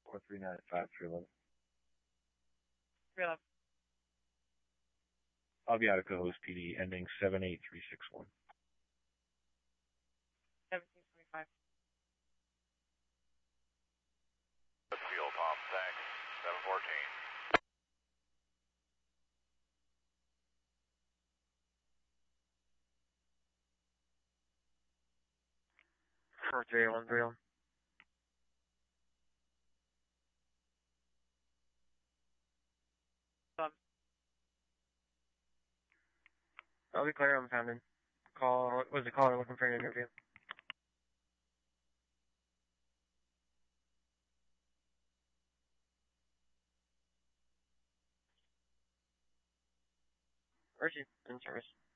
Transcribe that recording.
439-5311. 311. I'll be out of Cohoes PD, ending 78361. 1725. Fuel pump, thanks. 714. For 38131. I'll be clear, I'm founding. Was the caller looking for an interview? Archie, in service.